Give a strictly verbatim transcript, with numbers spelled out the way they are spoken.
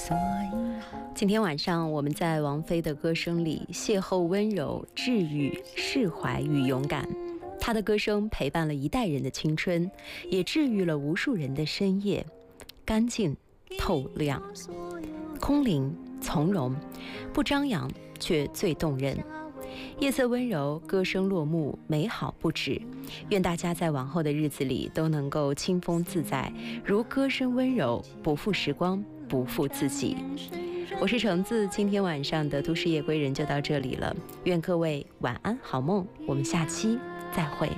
今天晚上我们在王菲的歌声里邂逅温柔、治愈、释怀与勇敢。她的歌声陪伴了一代人的青春，也治愈了无数人的深夜。干净透亮，空灵从容，不张扬却最动人。夜色温柔，歌声落幕，美好不止。愿大家在往后的日子里都能够清风自在，如歌声温柔，不负时光，不负自己。我是橙子，今天晚上的都市夜归人就到这里了，愿各位晚安好梦，我们下期再会。